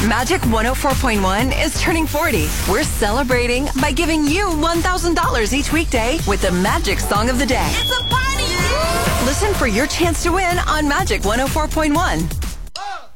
Magic 104.1 is turning 40. We're celebrating by giving you $1,000 each weekday with the Magic Song of the Day. It's a party! Listen for your chance to win on Magic 104.1.